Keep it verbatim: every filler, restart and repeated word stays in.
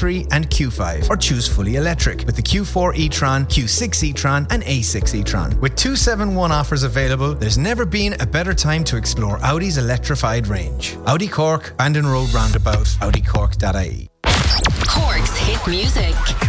three and Q five, or choose fully electric with the Q four e-tron, Q six e-tron and A six e-tron. With two seventy-one offers available, there's never been a better time to explore Audi's electrified range. Audi Cork, Bandon Road Roundabout, audi cork dot I E. Cork's hit music.